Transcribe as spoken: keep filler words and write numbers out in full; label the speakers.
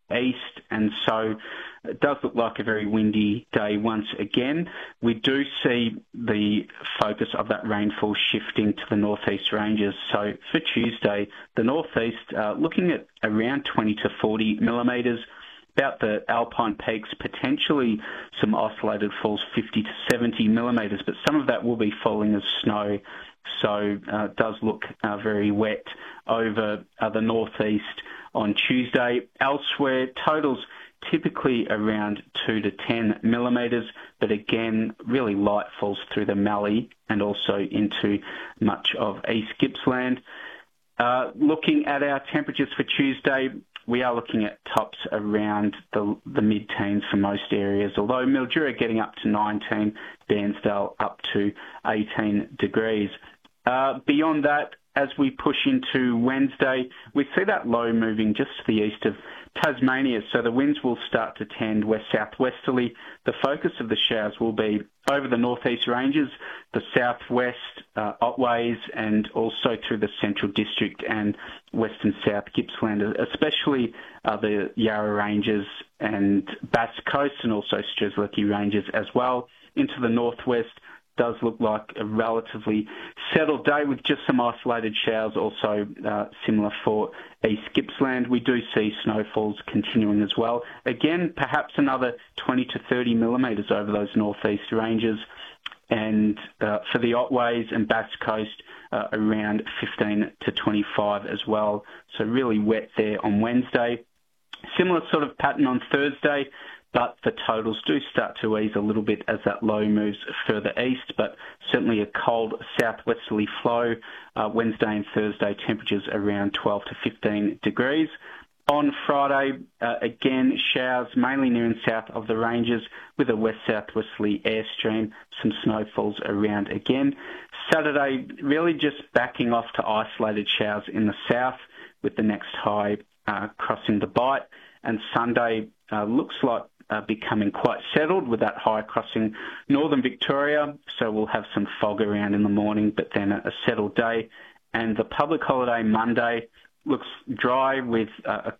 Speaker 1: east, and so it does look like a very windy day once again. We do see the focus of that rainfall shifting to the northeast ranges. So for Tuesday, the northeast uh, looking at around twenty to forty millimetres. About the Alpine peaks, potentially some isolated falls, fifty to seventy millimetres, but some of that will be falling as snow. So uh, it does look uh, very wet over uh, the northeast on Tuesday. Elsewhere, totals typically around two to ten millimetres, but again, really light falls through the Mallee and also into much of East Gippsland. Uh, looking at our temperatures for Tuesday, we are looking at tops around the, the mid-teens for most areas, although Mildura getting up to nineteen, Bairnsdale up to eighteen degrees. Uh, beyond that, as we push into Wednesday, we see that low moving just to the east of Tasmania, so the winds will start to tend west-southwesterly. The focus of the showers will be over the northeast ranges, the southwest, uh, Otways, and also through the central district and western south Gippsland, especially uh, the Yarra Ranges and Bass Coast, and also Strzelecki Ranges as well. Into the northwest, does look like a relatively settled day with just some isolated showers, also uh, similar for East Gippsland. We do see snowfalls continuing as well. Again, perhaps another twenty to thirty millimetres over those northeast ranges. And uh, for the Otways and Bass Coast, uh, around fifteen to twenty-five as well. So really wet there on Wednesday. Similar sort of pattern on Thursday, but the totals do start to ease a little bit as that low moves further east, but certainly a cold southwesterly flow. Uh, Wednesday and Thursday, temperatures around twelve to fifteen degrees. On Friday, uh, again, showers mainly near and south of the ranges with a west-southwesterly airstream, some snowfalls around again. Saturday, really just backing off to isolated showers in the south with the next high uh, crossing the Bight. And Sunday uh, looks like uh, becoming quite settled with that high crossing northern Victoria. So we'll have some fog around in the morning, but then a, a settled day. And the public holiday Monday looks dry with uh, a